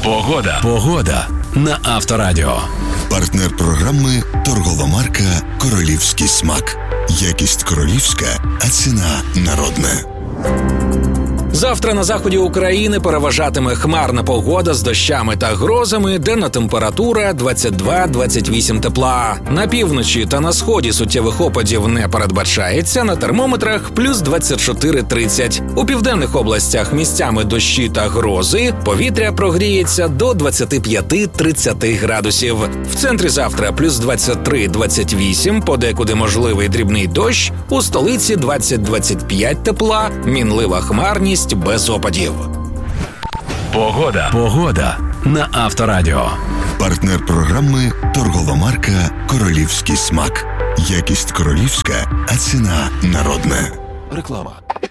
Погода на Авторадіо. Партнер програми торгова марка «Королівський смак». Якість королівська, а ціна народна. Завтра на заході України переважатиме хмарна погода з дощами та грозами, денна температура 22-28 тепла. На півночі та на сході суттєвих опадів не передбачається, на термометрах плюс 24-30. У південних областях місцями дощі та грози, повітря прогріється до 25-30 градусів. В центрі завтра плюс 23-28, подекуди можливий дрібний дощ, у столиці 20-25 тепла, мінлива хмарність без опадів. Погода на Авторадіо. Партнер програми торгова марка «Королівський смак». Якість королівська, а ціна народна. Реклама.